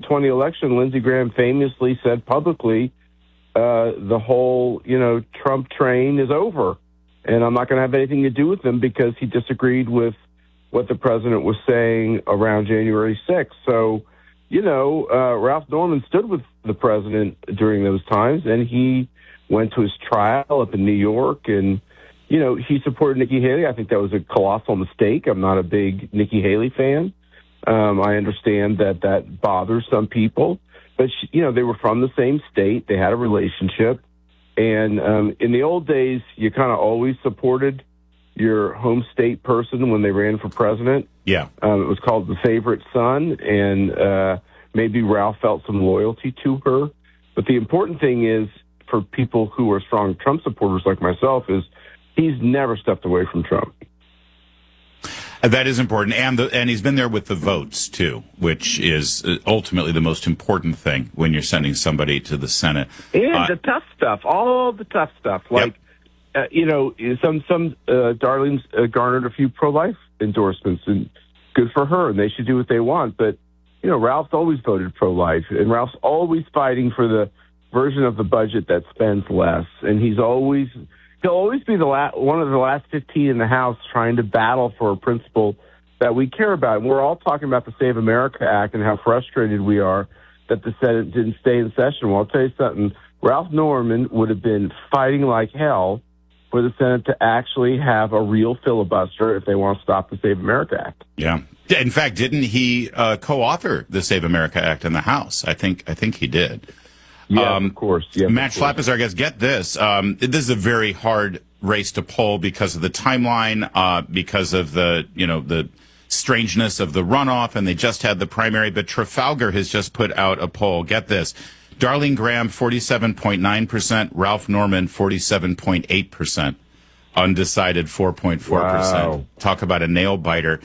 2020 election, Lindsey Graham famously said publicly, the whole, Trump train is over, and I'm not going to have anything to do with them because he disagreed with what the president was saying around January 6th. So, Ralph Norman stood with the president during those times, and he went to his trial up in New York, and, he supported Nikki Haley. I think that was a colossal mistake. I'm not a big Nikki Haley fan. I understand that bothers some people, but, they were from the same state. They had a relationship. And in the old days, you kind of always supported your home state person when they ran for president. Yeah. It was called the favorite son, and maybe Ralph felt some loyalty to her. But the important thing is, for people who are strong Trump supporters like myself, is he's never stepped away from Trump. That is important, and he's been there with the votes, too, which is ultimately the most important thing when you're sending somebody to the Senate. And the tough stuff, all the tough stuff. Like, some Darlene's garnered a few pro-life endorsements, and good for her, and they should do what they want. But, Ralph's always voted pro-life, and Ralph's always fighting for the version of the budget that spends less, and he'll always be one of the last 15 in the House trying to battle for a principle that we care about. And we're all talking about the Save America Act and how frustrated we are that the Senate didn't stay in session. Well, I'll tell you something. Ralph Norman would have been fighting like hell for the Senate to actually have a real filibuster if they want to stop the Save America Act. Yeah. In fact, didn't he co-author the Save America Act in the House? I think he did. Yeah, of course. Yeah, Matt Schlapp is our guest. Get this. This is a very hard race to poll because of the timeline, because of the strangeness of the runoff, and they just had the primary. But Trafalgar has just put out a poll. Get this. Darlene Graham, 47.9%. Ralph Norman, 47.8%. Undecided, 4.4%. Wow. Talk about a nail biter.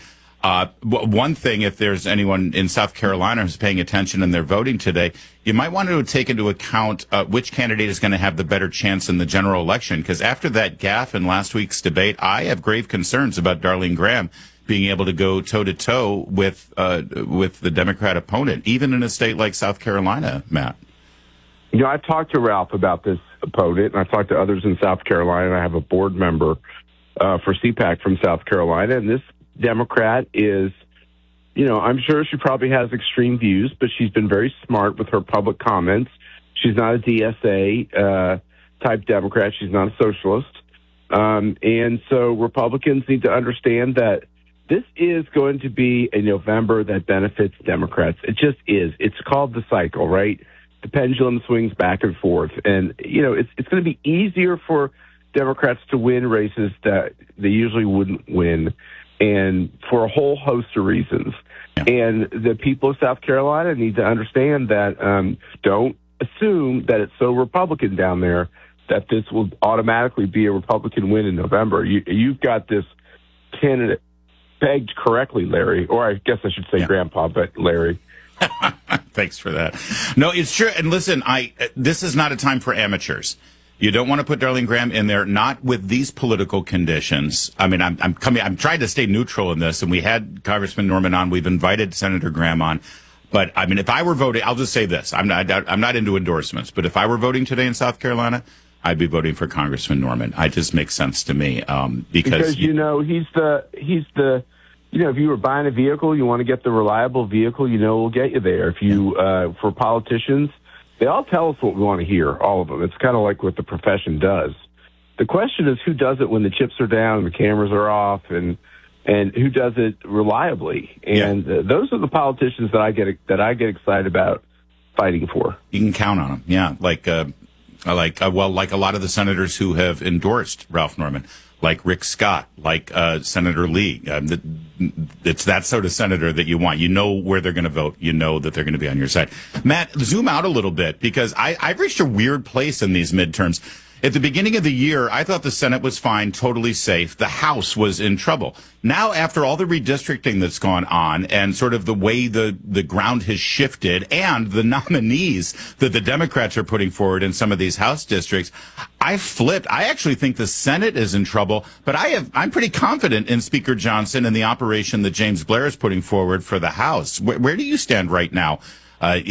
One thing, if there's anyone in South Carolina who's paying attention and they're voting today, you might want to take into account which candidate is going to have the better chance in the general election. Because after that gaffe in last week's debate, I have grave concerns about Darlene Graham being able to go toe-to-toe with the Democrat opponent, even in a state like South Carolina, Matt. I've talked to Ralph about this opponent, and I've talked to others in South Carolina. I have a board member for CPAC from South Carolina, and this Democrat is, I'm sure she probably has extreme views, but she's been very smart with her public comments. She's not a DSA type Democrat. She's not a socialist. And so Republicans need to understand that this is going to be a November that benefits Democrats. It just is. It's called the cycle, right? The pendulum swings back and forth. And, it's going to be easier for Democrats to win races that they usually wouldn't win, and for a whole host of reasons. Yeah. And the people of South Carolina need to understand that don't assume that it's so Republican down there that this will automatically be a Republican win in November. You've got this candidate pegged correctly, Larry, or I guess I should say Grandpa, but Larry. Thanks for that. No, it's true. And listen, this is not a time for amateurs. You don't want to put Darlene Graham in there, not with these political conditions. I mean, I'm trying to stay neutral in this, and we had Congressman Norman on. We've invited Senator Graham on. But I mean, if I were voting, I'll just say this: I'm not into endorsements. But if I were voting today in South Carolina, I'd be voting for Congressman Norman. It just makes sense to me because he's the if you were buying a vehicle, you want to get the reliable vehicle. Will get you there. If you for politicians. They all tell us what we want to hear, all of them. It's kind of like what the profession does. The question is who does it when the chips are down and the cameras are off, and who does it reliably. And those are the politicians that I get excited about fighting for. You can count on them. Yeah, like a lot of the senators who have endorsed Ralph Norman, like Rick Scott, like Senator Lee. It's that sort of senator that you want. You know where they're going to vote. You know that they're going to be on your side. Matt, zoom out a little bit, because I've reached a weird place in these midterms. At the beginning of the year, I thought the Senate was fine, totally safe. The House was in trouble. Now, after all the redistricting that's gone on and sort of the way the ground has shifted and the nominees that the Democrats are putting forward in some of these House districts, I flipped. I actually think the Senate is in trouble, but I'm pretty confident in Speaker Johnson and the operation that James Blair is putting forward for the House. Where do you stand right now?